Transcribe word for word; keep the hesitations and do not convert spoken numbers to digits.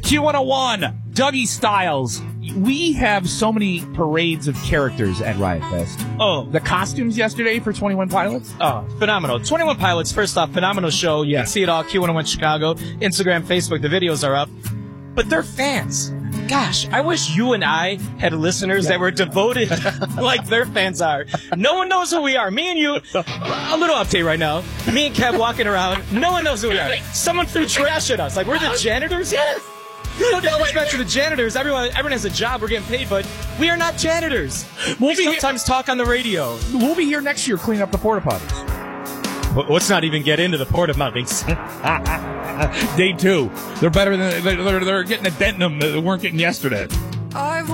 Q one oh one, Dougie Styles. We have so many parades of characters at Riot Fest. Oh. The costumes yesterday for twenty-one Pilots? Oh, phenomenal. twenty-one Pilots, first off, phenomenal show. You Yeah. can see it all, Q one oh one Chicago, Instagram, Facebook, the videos are up. But they're fans. Gosh, I wish you and I had listeners yeah. that were devoted like their fans are. No one knows who we are. Me and you, a little update right now. Me and Kev walking around. No one knows who we are. Someone threw trash at us. Like, we're the janitors? Yes. No disrespect to the janitors. Everyone, everyone has a job. We're getting paid, but we are not janitors. We'll we sometimes here. talk on the radio. We'll be here next year cleaning up the porta potties. Let's not even get into the porta potties. Day two. They're better than they're, they're, they're getting a dent in them that they weren't getting yesterday.